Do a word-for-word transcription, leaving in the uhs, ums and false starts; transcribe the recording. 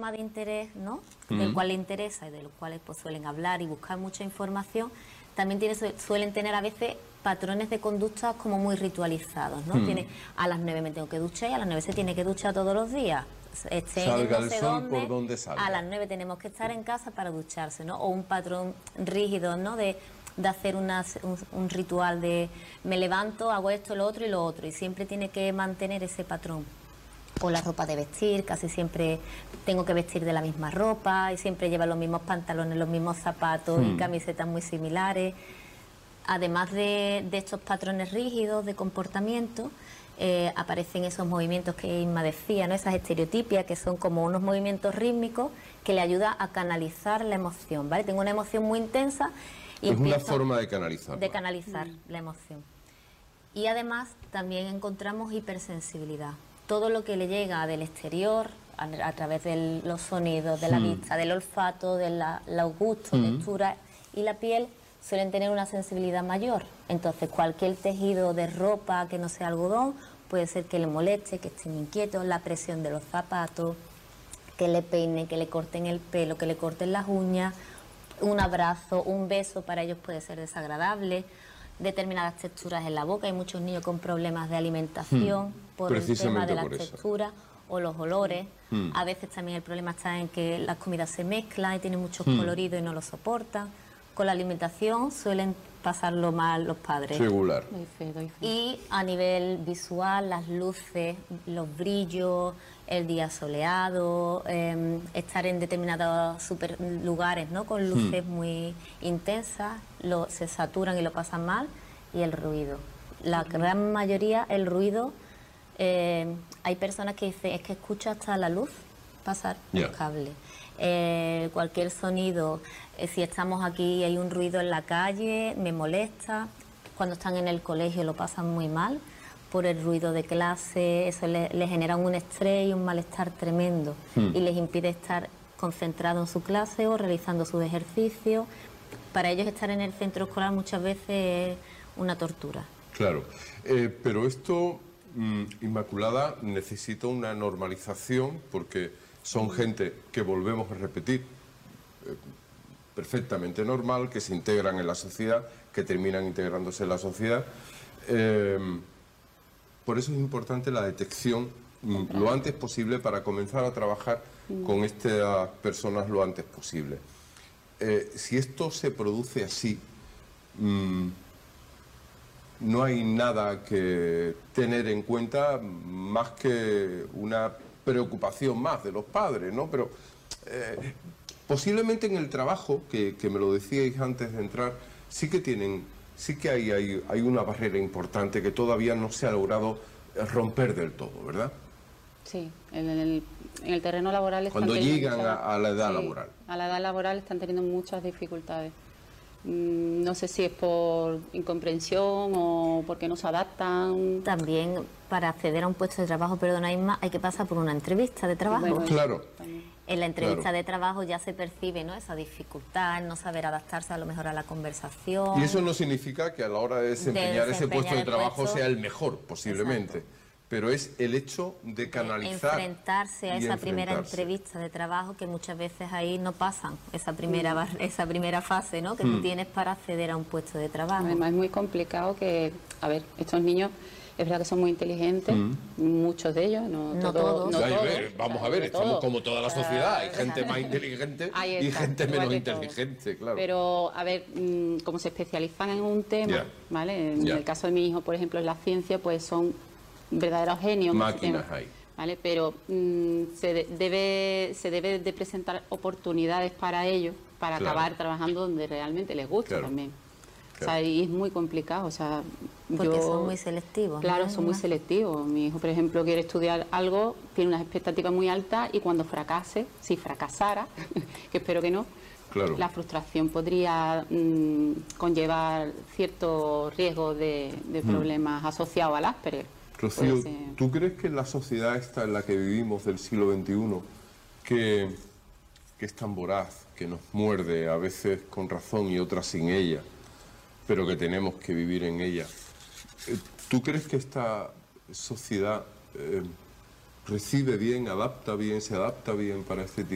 rama de interés, ¿no? Mm. Del cual le interesa y de los cuales pues suelen hablar y buscar mucha información, también tiene, suelen tener a veces patrones de conducta como muy ritualizados, ¿no? Mm. Tiene, a las nueve me tengo que duchar y a las nueve se tiene que duchar todos los días. Esté Salga no el sé sol dónde, por donde salga. A las nueve tenemos que estar en casa para ducharse, ¿no? O un patrón rígido, ¿no? De, de hacer una, un, un ritual de me levanto, hago esto, lo otro y lo otro. Y siempre tiene que mantener ese patrón. O la ropa de vestir, casi siempre tengo que vestir de la misma ropa y siempre lleva los mismos pantalones, los mismos zapatos hmm. y camisetas muy similares. Además de, de estos patrones rígidos de comportamiento, eh, aparecen esos movimientos que Inma decía, ¿no? Esas estereotipias que son como unos movimientos rítmicos que le ayudan a canalizar la emoción, ¿vale? Tengo una emoción muy intensa y es una forma de canalizar. De canalizar mm. la emoción. Y además también encontramos hipersensibilidad. Todo lo que le llega del exterior, a, a través de los sonidos, de la mm. vista, del olfato, de la, los gustos, mm. textura y la piel, suelen tener una sensibilidad mayor. Entonces cualquier tejido de ropa que no sea algodón puede ser que le moleste, que estén inquietos, la presión de los zapatos, que le peinen, que le corten el pelo, que le corten las uñas, un abrazo, un beso para ellos puede ser desagradable, determinadas texturas en la boca. Hay muchos niños con problemas de alimentación hmm. por el tema de las texturas o los olores. Hmm. A veces también el problema está en que las comidas se mezclan y tienen muchos hmm. coloridos y no lo soportan. Con la alimentación suelen pasarlo mal los padres. Regular. Doy fe, doy fe. Y a nivel visual, las luces, los brillos, el día soleado, eh, estar en determinados super lugares, ¿no? Con luces hmm. muy intensas, lo, se saturan y lo pasan mal, y el ruido. La hmm. gran mayoría, el ruido, eh, hay personas que dicen, es que escucho hasta la luz pasar yeah. los cables. Eh, cualquier sonido, eh, si estamos aquí y hay un ruido en la calle, me molesta. Cuando están en el colegio lo pasan muy mal por el ruido de clase, eso le, le genera un estrés y un malestar tremendo hmm. y les impide estar concentrados en su clase o realizando sus ejercicios. Para ellos estar en el centro escolar muchas veces es una tortura. Claro, eh, pero esto, mmm, Inmaculada, necesita una normalización porque son gente que, volvemos a repetir, eh, perfectamente normal, que se integran en la sociedad, que terminan integrándose en la sociedad. Eh, por eso es importante la detección mm, lo antes posible para comenzar a trabajar con estas personas lo antes posible. Eh, si esto se produce así, mmm, no hay nada que tener en cuenta más que una preocupación más de los padres, ¿no? Pero eh, posiblemente en el trabajo, que, que me lo decíais antes de entrar, sí que tienen, sí que hay, hay, hay una barrera importante que todavía no se ha logrado romper del todo, ¿verdad? Sí, en el, en el terreno laboral... Cuando llegan muchas, a, a la edad sí, laboral. A la edad laboral están teniendo muchas dificultades. No sé si es por incomprensión o porque no se adaptan. También para acceder a un puesto de trabajo, perdona Inma, hay que pasar por una entrevista de trabajo. Bueno, claro. En la entrevista claro. de trabajo ya se percibe, ¿no?, esa dificultad, no saber adaptarse a lo mejor a la conversación. Y eso no significa que a la hora de desempeñar, de desempeñar ese puesto de trabajo puesto, sea el mejor, posiblemente. Exacto. Pero es el hecho de canalizar, enfrentarse a esa primera entrevista de trabajo, que muchas veces ahí no pasan esa primera mm. esa primera fase, ¿no?, que mm. tú tienes para acceder a un puesto de trabajo. Además es muy complicado que, a ver, estos niños es verdad que son muy inteligentes, mm. muchos de ellos, no, no todo, todos. No ya, todos ver, vamos claro, a ver, no estamos todos. como toda la sociedad, hay gente más inteligente y gente menos inteligente, claro. Pero, a ver, como se especializan en un tema, yeah. ¿vale? En yeah. el caso de mi hijo, por ejemplo, en la ciencia, pues son verdaderos genios. Máquinas hay. ¿Vale? Pero mmm, se, de, debe, se debe de presentar oportunidades para ellos, para claro. acabar trabajando donde realmente les gusta claro. también. Claro. O sea, y es muy complicado, o sea... Porque yo, son muy selectivos. Claro, ¿no? son muy selectivos. Mi hijo, por ejemplo, quiere estudiar algo, tiene unas expectativas muy altas y cuando fracase, si fracasara, que espero que no, claro. la frustración podría mmm, conllevar cierto riesgo de, de problemas mm. asociados al Asperger. Rocío, ¿tú crees que en la sociedad esta en la que vivimos del siglo veintiuno, que, que es tan voraz, que nos muerde, a veces con razón y otras sin ella, pero que tenemos que vivir en ella, ¿tú crees que esta sociedad eh, recibe bien, adapta bien, se adapta bien para este tipo